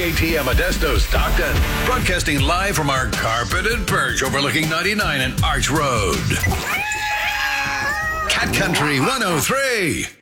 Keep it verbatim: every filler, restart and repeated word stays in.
K A T M Modesto, Stockton. Broadcasting live from our carpeted perch overlooking ninety-nine and Arch Road. Cat Country one oh three.